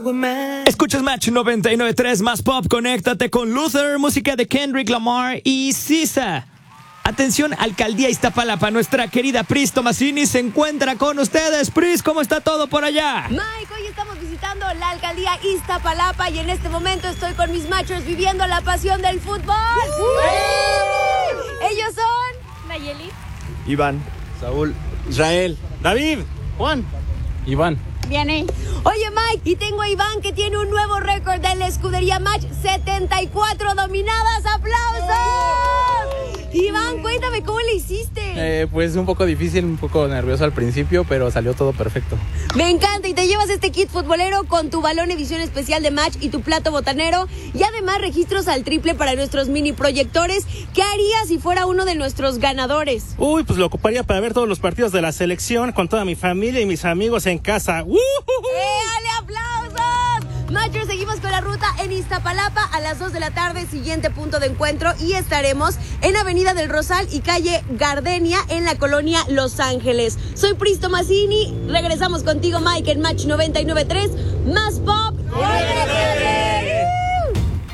Escuchas Match 99.3 más pop, conéctate con Luther, música de Kendrick Lamar y Sisa. Atención, Alcaldía Iztapalapa, nuestra querida Pris Tomasini se encuentra con ustedes. Pris, ¿cómo está todo por allá? Mike, hoy estamos visitando la Alcaldía Iztapalapa y en este momento estoy con mis machos viviendo la pasión del fútbol. Ellos son... Nayeli, Iván, Saúl, Israel, David, Juan, Iván. Viene. Oye, Mike, y tengo a Iván que tiene un nuevo récord de la escudería Match, 74 dominadas. ¡Aplausos! Iván, cuéntame, ¿cómo le hiciste? Pues un poco difícil, un poco nervioso al principio, pero salió todo perfecto. Me encanta, y te llevas este kit futbolero con tu balón edición especial de Match y tu plato botanero, y además registros al triple para nuestros mini proyectores. ¿Qué harías si fuera uno de nuestros ganadores? Uy, pues lo ocuparía para ver todos los partidos de la selección con toda mi familia y mis amigos en casa. ¡Dale aplausos! Machos, seguimos con la ruta en Iztapalapa a las 2 de la tarde, siguiente punto de encuentro, y estaremos en Avenida del Rosal y calle Gardenia en la colonia Los Ángeles. Soy Pris Tomasini, regresamos contigo, Mike, en Match 99.3, más pop.